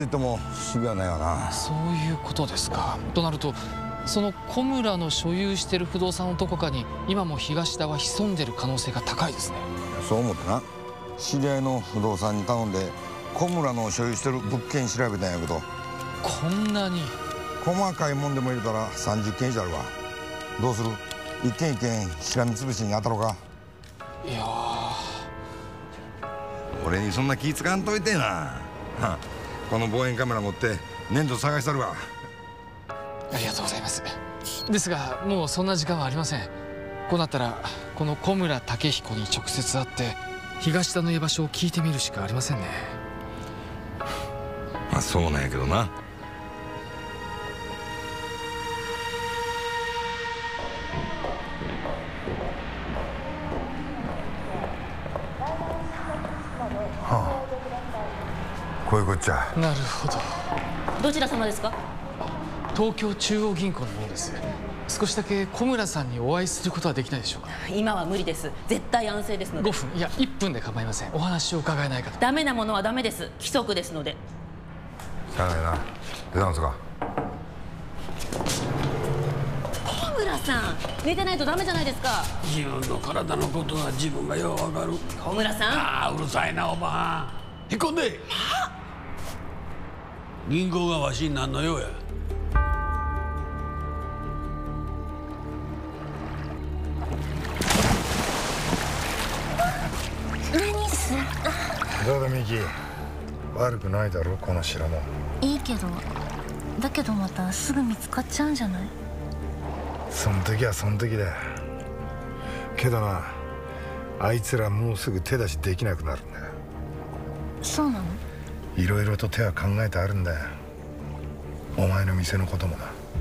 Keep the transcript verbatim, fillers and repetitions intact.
とも不思議はないわな。 そういうことですか。となるとその小村の所有している不動産のどこかに今も東田は潜んでる可能性が高いですね。 そう思ってな、知り合いの不動産に頼んで小村の所有してる物件調べたんやけど、 こんなに細かいもんでも入れたらさんじゅっけん以上あるわ。どうする？一軒一軒しらみつぶしに当たろうか。 いや俺にそんな気使わんといてな。この望遠カメラ持って粘土探したるわ。 ありがとうございます。ですがもうそんな時間はありません。こうなったらこの小村武彦に直接会って東田の居場所を聞いてみるしかありませんね。 まあそうなんやけどな。はあ、こういうこっちゃ。 なるほど。 どちら様ですか？ 東京中央銀行の者です。少しだけ小村さんにお会いすることはできないでしょうか？ 今は無理です。絶対安静ですので。 ごふん、いやいっぷんで構いません。お話を伺えないかと。 ダメなものはダメです。規則ですので。 しゃあないな。出たんすか？ 小村さん、寝てないとダメじゃないですか。 自分の体のことは自分がようわかる。 小村さん。 ああ、うるさいなおばはん。へこんで。銀行がわしになんの用や。 何する？ どうだミキ、悪くないだろこの代も。 いいけど、だけどまたすぐ見つかっちゃうんじゃない？ そん時はそん時だ。けどな、あいつらもうすぐ手出しできなくなるんだよ。 そうなの？ いろいろと手は考えてあるんだよ。お前の店のこともな。